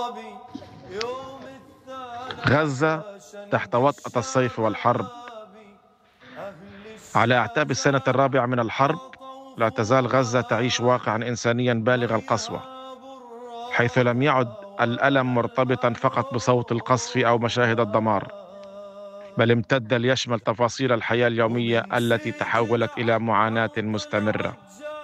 غزة تحت وطأة الصيف والحرب. على أعتاب السنة الرابعة من الحرب لا تزال غزة تعيش واقعا إنسانيا بالغ القسوة، حيث لم يعد الألم مرتبطا فقط بصوت القصف أو مشاهد الدمار، بل امتد ليشمل تفاصيل الحياة اليومية التي تحولت إلى معاناة مستمرة.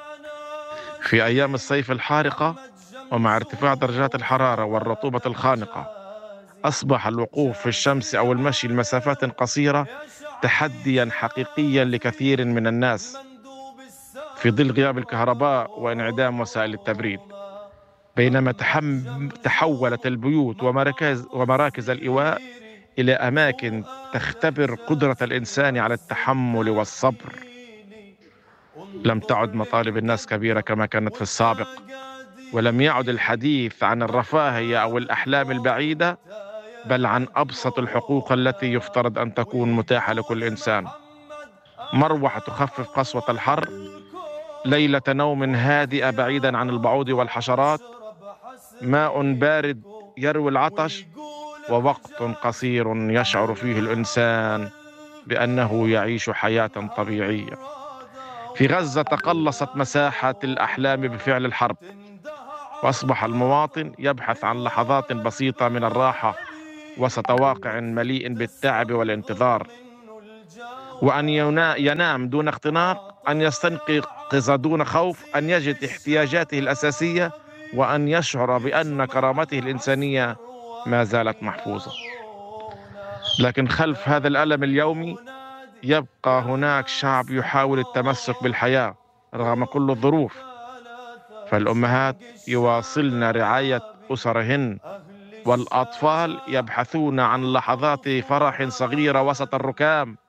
في أيام الصيف الحارقة ومع ارتفاع درجات الحرارة والرطوبة الخانقة، أصبح الوقوف في الشمس أو المشي لمسافات قصيرة تحديا حقيقيا لكثير من الناس في ظل غياب الكهرباء وانعدام وسائل التبريد، بينما تحولت البيوت ومراكز الإيواء إلى أماكن تختبر قدرة الإنسان على التحمل والصبر. لم تعد مطالب الناس كبيرة كما كانت في السابق، ولم يعد الحديث عن الرفاهية أو الأحلام البعيدة، بل عن أبسط الحقوق التي يفترض أن تكون متاحة لكل إنسان. مروحة تخفف قسوة الحر، ليلة نوم هادئة بعيدا عن البعوض والحشرات، ماء بارد يروي العطش، ووقت قصير يشعر فيه الإنسان بأنه يعيش حياة طبيعية. في غزة تقلصت مساحة الأحلام بفعل الحرب، وأصبح المواطن يبحث عن لحظات بسيطة من الراحة وسط واقع مليء بالتعب والانتظار، وأن ينام دون اختناق، أن يستيقظ دون خوف، أن يجد احتياجاته الأساسية، وأن يشعر بأن كرامته الإنسانية ما زالت محفوظة. لكن خلف هذا الألم اليومي يبقى هناك شعب يحاول التمسك بالحياة رغم كل الظروف، فالأمهات يواصلن رعاية أسرهن، والأطفال يبحثون عن لحظات فرح صغيرة وسط الركام،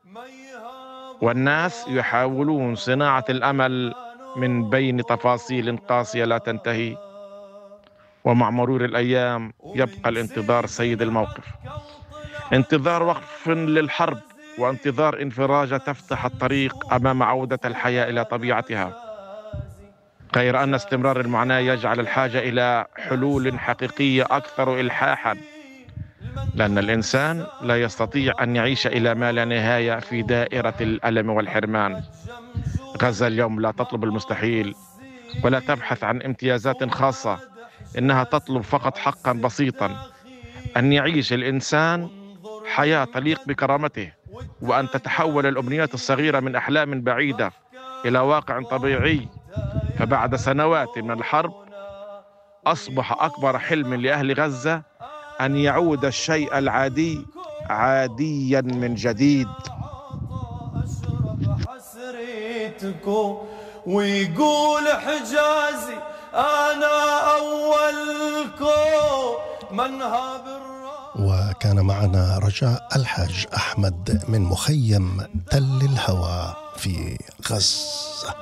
والناس يحاولون صناعة الأمل من بين تفاصيل قاسية لا تنتهي. ومع مرور الأيام يبقى الانتظار سيد الموقف، انتظار وقف للحرب، وانتظار انفراجة تفتح الطريق أمام عودة الحياة إلى طبيعتها، غير أن استمرار المعاناة يجعل الحاجة إلى حلول حقيقية أكثر إلحاحا، لأن الإنسان لا يستطيع أن يعيش إلى ما لا نهاية في دائرة الألم والحرمان. غزة اليوم لا تطلب المستحيل ولا تبحث عن امتيازات خاصة، إنها تطلب فقط حقا بسيطا: أن يعيش الإنسان حياة تليق بكرامته، وأن تتحول الأمنيات الصغيرة من أحلام بعيدة إلى واقع طبيعي. فبعد سنوات من الحرب أصبح أكبر حلم لأهل غزة أن يعود الشيء العادي عاديا من جديد. ويقول حجازي أنا أولكم منها بالرأي. وكان معنا رجاء الحاج أحمد من مخيم تل الهوى في غزة.